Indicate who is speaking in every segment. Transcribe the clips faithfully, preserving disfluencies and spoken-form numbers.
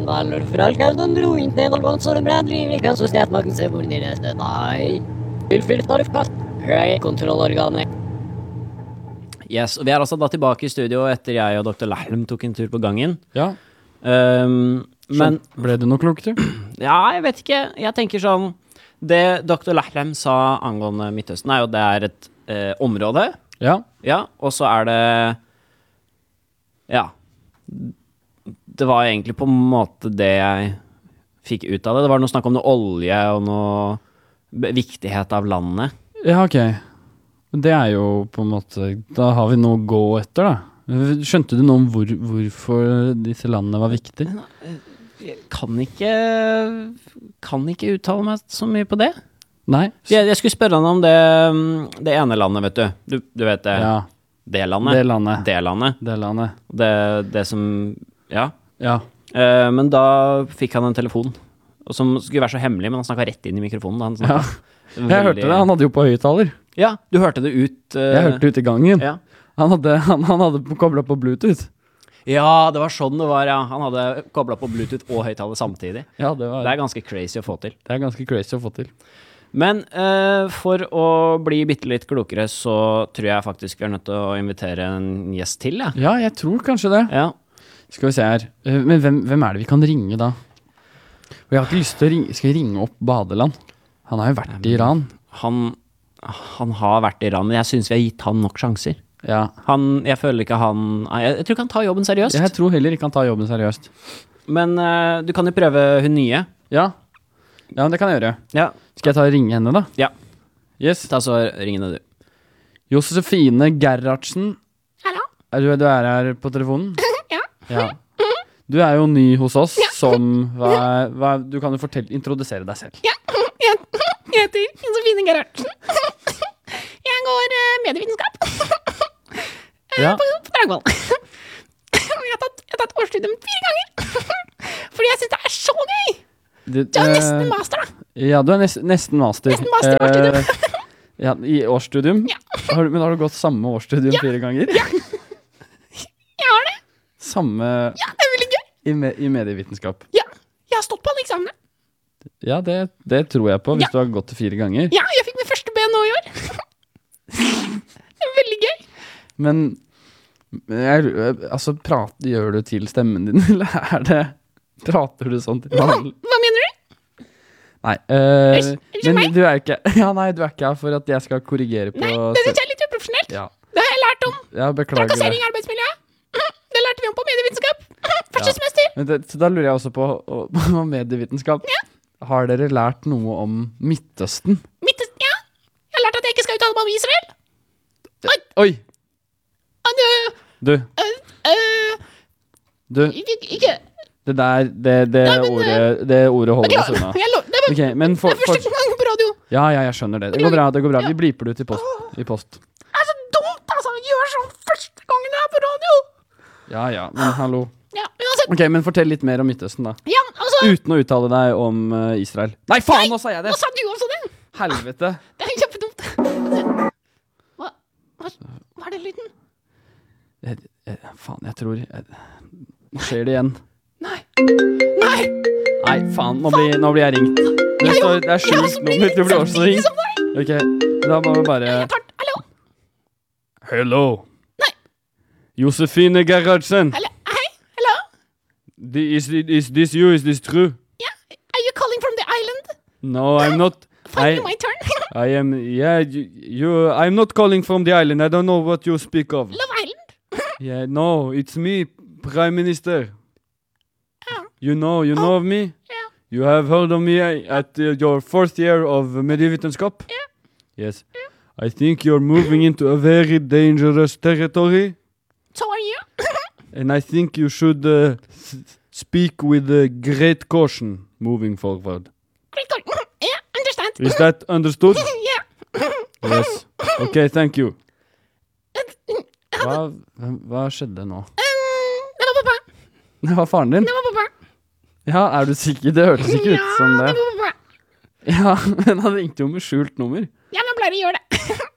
Speaker 1: skandaler fra Alcaldon dro inn til Alfonso de Bradley, kan så stjætmakten se hvor de reiste. Nei. Tilfylt tarifkast. Hei, kontrollorganet.
Speaker 2: Yes, og vi er altså da tilbake i studio etter jeg og doktor Lahlum tok en tur på gangen.
Speaker 3: Ja.
Speaker 2: Um, men
Speaker 3: ble det noe klokt, du?
Speaker 2: Ja, jeg vet ikke. Jeg tenker sånn, det doktor Lahlum sa angående Midtøsten er jo det er et eh, område.
Speaker 3: Ja.
Speaker 2: Ja, og så er det, ja, det var egentlig på en måte det jeg fikk ut av det. Det var noe snakk om noe olje og noe viktighet av landet.
Speaker 3: Ja, ok. Det er jo på en måte, da har vi noe å gå etter da. Skjønte du noe om hvor, hvorfor disse landene var viktige?
Speaker 2: Jeg kan ikke, kan ikke uttale meg så mye på det.
Speaker 3: Nei.
Speaker 2: Jeg, jeg skulle spørre han om det, det ene landet, vet du. Du, du vet det.
Speaker 3: Ja.
Speaker 2: Det landet.
Speaker 3: Det landet.
Speaker 2: Det landet.
Speaker 3: Det landet.
Speaker 2: Det, det som, ja.
Speaker 3: Ja.
Speaker 2: Uh, men da fikk han en telefon, og som skulle være så hemmelig, men han snakket rett inn i mikrofonen. Da han
Speaker 3: Ja.
Speaker 2: Veldig...
Speaker 3: Jeg hørte det, han hadde jo på høyttaler.
Speaker 2: Ja, du hørte det ut. Uh...
Speaker 3: Jeg hørte det ut i gangen.
Speaker 2: Ja.
Speaker 3: Han hadde, han, han hadde koblet på Bluetooth.
Speaker 2: Ja, det var sånn det var, ja. Han hadde koblet på Bluetooth og høyttaler samtidig.
Speaker 3: Ja, det var...
Speaker 2: Det er ganske crazy å få til.
Speaker 3: Det er ganske crazy å få til.
Speaker 2: Men uh, for å bli bitte litt klokere, så tror jeg faktisk vi er nødt til å invitere en gjest til, ja.
Speaker 3: Ja, jeg tror kanskje det.
Speaker 2: Ja.
Speaker 3: Skal vi se her. Uh, men hvem, hvem er det vi kan ringe da? Og jeg har ikke lyst til å ringe, skal jeg ringe opp Badeland? Han har jo vært um, i Iran.
Speaker 2: Han, han har vært i Iran, men jeg synes vi har gitt han nok sjanser.
Speaker 3: Ja. Han,
Speaker 2: jeg føler ikke han, jeg, jeg tror ikke han tar jobben seriøst.
Speaker 3: Jeg tror heller ikke han tar jobben seriøst.
Speaker 2: Men uh, du kan jo prøve hun nye.
Speaker 3: Ja. Ja, det kan jeg gjøre.
Speaker 2: Ja.
Speaker 3: Skal jeg ta og ringe henne da?
Speaker 2: Ja.
Speaker 3: Yes.
Speaker 2: Ta så ring henne du.
Speaker 3: Josefine Gerhardsen.
Speaker 4: Hallo?
Speaker 3: Er du, du er her på telefonen?
Speaker 4: Ja.
Speaker 3: Ja. Du er jo ny hos oss, ja. Som, hva, hva, du kan jo fortelle, introdusere deg selv.
Speaker 4: Ja, jeg, jeg heter Josefine Gerhardsen. Jeg går uh, medievitenskap.
Speaker 3: Ja.
Speaker 4: På, på Dragvoll. Jeg har tatt, jeg har tatt årsstudium fire ganger. Fordi jeg synes det er så gøy.
Speaker 3: Du,
Speaker 4: du er nesten master da.
Speaker 3: Ja, du er nest, nesten master.
Speaker 4: Nesten master i årsstudium.
Speaker 3: Uh, ja, i årsstudium? Ja. Har, men har du gått samme årsstudium ja. Fire ganger?
Speaker 4: Ja. Jeg har det.
Speaker 3: Samme...
Speaker 4: Ja, det er veldig gøy.
Speaker 3: I, me, i medievitenskap?
Speaker 4: Ja, jeg har stått på alle eksamene.
Speaker 3: Ja, det, det tror jeg på, hvis ja. Du har gått til fire ganger.
Speaker 4: Ja, jeg fikk min første B nå i år. Det er veldig gøy.
Speaker 3: Men, jeg, altså, prat, gjør du til stemmen din, eller er det... Prater du sånn til vanlig?
Speaker 4: Hva mener du?
Speaker 3: Nei, øh,
Speaker 4: er, er
Speaker 3: men du er ikke... Ja, nei, du er ikke her for at jeg skal korrigere på...
Speaker 4: Nei, det synes jeg er litt uprofesjonelt. Ja. Det har jeg lært om.
Speaker 3: Ja, beklager det.
Speaker 4: Trakassering i arbeidsmiljøet. Det lærte vi om på medievitenskap. Første ja. Semester.
Speaker 3: Men det, så da lurer jeg også på, på medievitenskap.
Speaker 4: Ja. Har
Speaker 3: dere lært noe om Midtøsten?
Speaker 4: Midtøsten, ja. Jeg har lært at jeg ikke skal uttale meg om Israel.
Speaker 3: Oi! Oi.
Speaker 4: Uh,
Speaker 3: du.
Speaker 4: Uh, uh,
Speaker 3: du.
Speaker 4: Ikke... ikke.
Speaker 3: Det der, det, det,
Speaker 4: Nei, men,
Speaker 3: ordet, det ordet holder oss unna.
Speaker 4: Det var,
Speaker 3: okay, men for,
Speaker 4: det er første gang på radio.
Speaker 3: Ja, ja, jeg skjønner det. Det går bra, det går bra. Vi bliper det ut i post. I post.
Speaker 4: Det er så dumt, altså. Gjør sånn første gangen jeg er på radio.
Speaker 3: Ja, ja, men hallo.
Speaker 4: Ja, uansett.
Speaker 3: Ok, men fortell litt mer om Midtøsten da.
Speaker 4: Ja, altså.
Speaker 3: Uten å uttale deg om uh, Israel. Nei, faen, nå sa jeg det.
Speaker 4: Nå sa du også det.
Speaker 3: Helvete.
Speaker 4: Det er kjempedumt. Hva, hva, hva er det lyden?
Speaker 3: Jeg, jeg, faen, jeg tror... Jeg, nå skjer det igjen.
Speaker 4: Nei. Nei.
Speaker 3: Nei, faen, nå blir, nå blir jeg ringt. Det, står, det er skjult nummer, du blir også ringt. Ok, da må vi bare...
Speaker 4: Hallo?
Speaker 3: Hello.
Speaker 4: Nei.
Speaker 3: Josefine Gerhardsen.
Speaker 4: Hallo, hei, hello?
Speaker 3: Is, is this you, is this true?
Speaker 4: Yeah, are you calling from the island?
Speaker 3: No, I'm not.
Speaker 4: Finally my turn.
Speaker 3: I am, yeah, you, you, I'm not calling from the island, I don't know what you speak of.
Speaker 4: Love Island?
Speaker 3: Yeah, no, it's me, Prime Minister.
Speaker 4: Oh.
Speaker 3: You know, you know
Speaker 4: oh.
Speaker 3: of me?
Speaker 4: Yeah.
Speaker 3: You have heard of me at uh, your fourth year of medievitenskap?
Speaker 4: Yeah.
Speaker 3: Yes. Yeah. I think you're moving into a very dangerous territory.
Speaker 4: So are you?
Speaker 3: And I think you should uh, speak with uh, great caution moving forward.
Speaker 4: Great caution. Yeah, understand.
Speaker 3: Is that understood?
Speaker 4: Yeah.
Speaker 3: Yes. Okay, thank you. Hva, hva skjedde nå?
Speaker 4: Um, det var pappa.
Speaker 3: Det var faren din?
Speaker 4: Det var pappa.
Speaker 3: Ja, er du sikker? Det hørtes ikke ut som det.
Speaker 4: Ja, det var pappa.
Speaker 3: Ja, men han ringte jo med skjult nummer.
Speaker 4: Ja, men han pleier å gjøre det.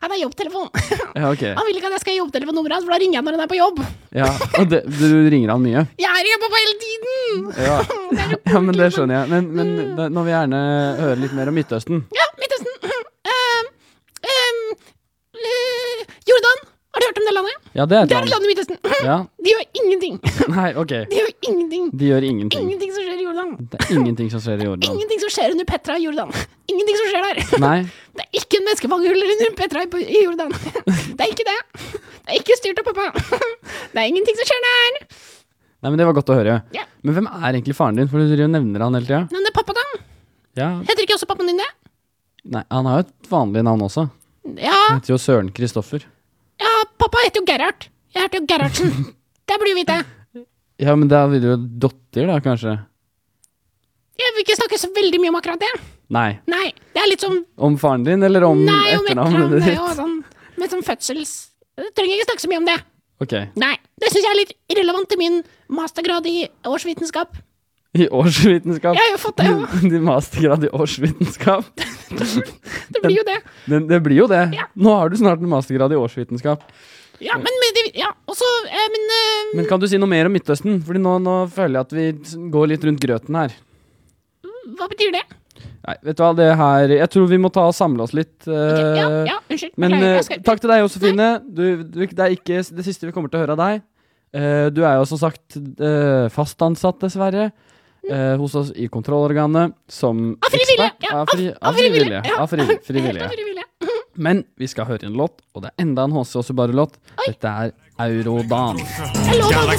Speaker 4: Han er jobbtelefon.
Speaker 3: Ja, ok.
Speaker 4: Han vil ikke at jeg skal ha jobbtelefonnummeret hans, for da ringer jeg når han er på jobb.
Speaker 3: Ja, og det, du ringer han mye?
Speaker 4: Jeg ringer pappa hele tiden!
Speaker 3: Ja,
Speaker 4: Det er så
Speaker 3: ja men det
Speaker 4: koselig.
Speaker 3: skjønner jeg. Men, men da, nå vil jeg gjerne høre litt mer om Midtøsten.
Speaker 4: Ja, Midtøsten. Um, um, uh, Jordan, har du hørt om det landet?
Speaker 3: Ja, det er
Speaker 4: Det er
Speaker 3: et
Speaker 4: et
Speaker 3: land.
Speaker 4: land i Midtøsten.
Speaker 3: Ja,
Speaker 4: De gjør ingenting.
Speaker 3: nei, ok.
Speaker 4: De gjør ingenting.
Speaker 3: De gjør ingenting.
Speaker 4: Ingenting som skjer i Jordan.
Speaker 3: Det er ingenting som skjer i Jordan.
Speaker 4: Ingenting som skjer under Petra i Jordan. Ingenting som skjer der.
Speaker 3: Nei,
Speaker 4: Det er ikke en menneskefangehull under Petra i, i Jordan. Det er ikke det. Det er ikke styrt av pappa. Det er ingenting som skjer der.
Speaker 3: nei, men det var godt å høre.
Speaker 4: Ja.
Speaker 3: Men hvem er egentlig faren din? For du driver og nevner han hele tida.
Speaker 4: Men det er pappa da.
Speaker 3: Ja,
Speaker 4: Heter ikke også pappaen din det?
Speaker 3: nei, han har jo et vanlig navn også.
Speaker 4: Ja,
Speaker 3: Han heter jo Søren Kristoffer.
Speaker 4: ja, pappa heter jo Gerhard. Jeg heter jo Gerhardsen. Det blir jo vite.
Speaker 3: Ja, men da vil du jo dotter da, kanskje?
Speaker 4: Jeg vil ikke snakke så veldig mye om akkurat det.
Speaker 3: Nei.
Speaker 4: Nei, det er litt som
Speaker 3: Om faren din, eller om
Speaker 4: Nei, om
Speaker 3: etternavnet
Speaker 4: etternavn. Det er
Speaker 3: ditt?
Speaker 4: jo sånn, med sånn fødsels... Jeg trenger ikke snakke så mye om det.
Speaker 3: Ok.
Speaker 4: Nei, det synes jeg er litt irrelevant til min mastergrad i årsvitenskap.
Speaker 3: I årsvitenskap?
Speaker 4: Jeg har jo fått det, jo.
Speaker 3: Din mastergrad i årsvitenskap?
Speaker 4: Det blir jo det.
Speaker 3: Det, det blir jo det.
Speaker 4: Ja.
Speaker 3: Nå har du snart en mastergrad i årsvitenskap.
Speaker 4: Ja, men, men det- ja, også, eh, men, eh,
Speaker 3: Men kan du si noe mer om Midtøsten? Fordi nå, nå føler jeg at vi går litt rundt grøten her.
Speaker 4: hva betyr det?
Speaker 3: Nei, vet du hva, det her Jeg tror vi må ta og samle oss litt.
Speaker 4: Ok,
Speaker 3: eh,
Speaker 4: ja, ja, unnskyld.
Speaker 3: Men
Speaker 4: Beklager,
Speaker 3: eh,
Speaker 4: jeg skal-
Speaker 3: takk til deg, Josefine. Du, du, det er ikke det siste vi kommer til å høre av deg. Eh, du er jo som sagt eh, fast ansatt, dessverre, eh, hos oss i kontrollorganet som
Speaker 4: Av frivillige,
Speaker 3: ekspert.
Speaker 4: ja,
Speaker 3: Av, fri,
Speaker 4: av- av frivillige, ja,
Speaker 3: Av frivillige.
Speaker 4: Helt
Speaker 3: frivillige.
Speaker 4: av frivillige.
Speaker 3: Men vi skal høre en låt, og det er enda en H C Åsebare-låt. Dette er Eurodan.
Speaker 4: Jeg lover